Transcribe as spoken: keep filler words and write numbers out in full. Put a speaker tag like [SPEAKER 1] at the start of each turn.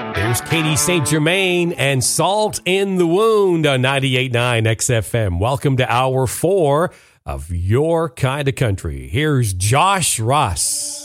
[SPEAKER 1] There's Katie Saint Germain and Salt in the Wound on ninety-eight point nine X F M. Welcome to hour four of Your Kind of Country. Here's Josh Ross.